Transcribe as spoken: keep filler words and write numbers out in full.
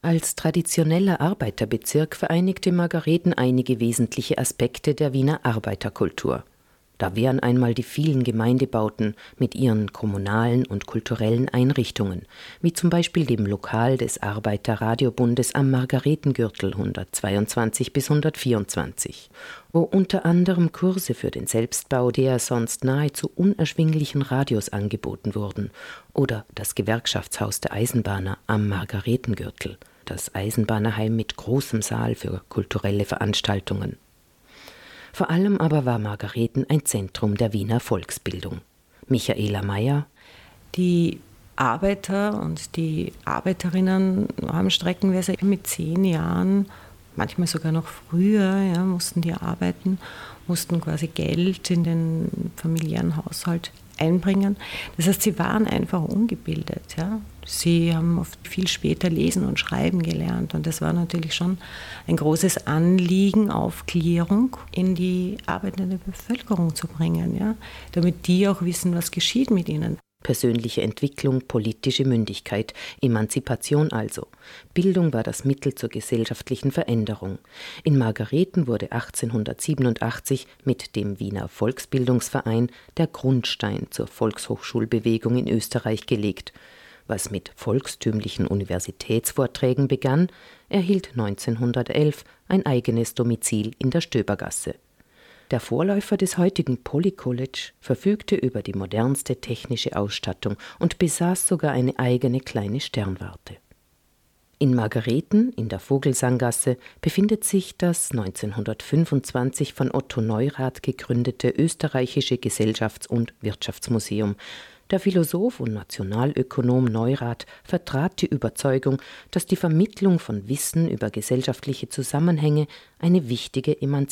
Als traditioneller Arbeiterbezirk vereinigte Margareten einige wesentliche Aspekte der Wiener Arbeiterkultur. Da wären einmal die vielen Gemeindebauten mit ihren kommunalen und kulturellen Einrichtungen, wie zum Beispiel dem Lokal des Arbeiterradiobundes am Margaretengürtel hundertzweiundzwanzig bis hundertvierundzwanzig, wo unter anderem Kurse für den Selbstbau der sonst nahezu unerschwinglichen Radios angeboten wurden, oder das Gewerkschaftshaus der Eisenbahner am Margaretengürtel, das Eisenbahnerheim mit großem Saal für kulturelle Veranstaltungen. Vor allem aber war Margareten ein Zentrum der Wiener Volksbildung. Michaela Mayer: Die Arbeiter und die Arbeiterinnen haben streckenweise mit zehn Jahren, manchmal sogar noch früher, ja, mussten die arbeiten, mussten quasi Geld in den familiären Haushalt einbringen. Das heißt, sie waren einfach ungebildet. Ja. Sie haben oft viel später lesen und schreiben gelernt. Und das war natürlich schon ein großes Anliegen, Aufklärung in die arbeitende Bevölkerung zu bringen, ja, damit die auch wissen, was geschieht mit ihnen. Persönliche Entwicklung, politische Mündigkeit, Emanzipation also. Bildung war das Mittel zur gesellschaftlichen Veränderung. In Margareten wurde achtzehnhundertsiebenundachtzig mit dem Wiener Volksbildungsverein der Grundstein zur Volkshochschulbewegung in Österreich gelegt. Was mit volkstümlichen Universitätsvorträgen begann, erhielt neunzehnhundertelf ein eigenes Domizil in der Stöbergasse. Der Vorläufer des heutigen Poly College verfügte über die modernste technische Ausstattung und besaß sogar eine eigene kleine Sternwarte. In Margareten in der Vogelsanggasse befindet sich das neunzehnhundertfünfundzwanzig von Otto Neurath gegründete Österreichische Gesellschafts- und Wirtschaftsmuseum. Der Philosoph und Nationalökonom Neurath vertrat die Überzeugung, dass die Vermittlung von Wissen über gesellschaftliche Zusammenhänge eine wichtige Emanzipation